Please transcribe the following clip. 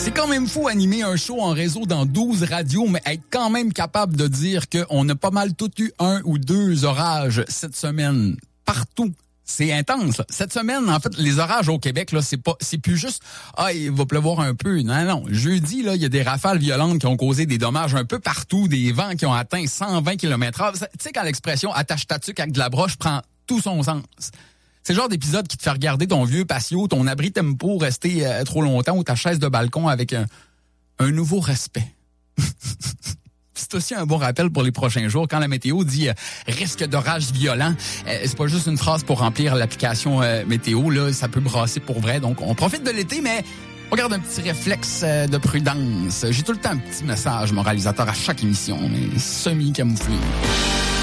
C'est quand même fou animer un show en réseau dans 12 radios, mais être quand même capable de dire qu'on a pas mal tout eu 1 ou 2 orages cette semaine. Partout. C'est intense, là. Cette semaine, en fait, les orages au Québec, là, c'est plus juste, il va pleuvoir un peu. Non. Jeudi, là, il y a des rafales violentes qui ont causé des dommages un peu partout, des vents qui ont atteint 120 km/h. Tu sais, quand l'expression attache ta tuque avec de la broche prend tout son sens. C'est le genre d'épisode qui te fait regarder ton vieux patio, ton abri tempo rester trop longtemps ou ta chaise de balcon avec un nouveau respect. C'est aussi un bon rappel pour les prochains jours. Quand la météo dit risque d'orage violent, c'est pas juste une phrase pour remplir l'application météo. Là, ça peut brasser pour vrai. Donc, on profite de l'été, mais on garde un petit réflexe de prudence. J'ai tout le temps un petit message moralisateur à chaque émission, mais semi-camouflé.